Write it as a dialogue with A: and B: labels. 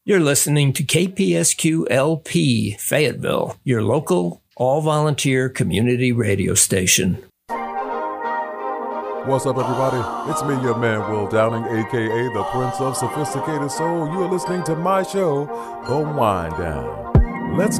A: You're listening to KPSQ LP Fayetteville, your local all-volunteer community radio station.
B: What's up, everybody? It's me, your man, Will Downing, a.k.a. the Prince of Sophisticated Soul. You are listening to my show, The Wind Down. Let's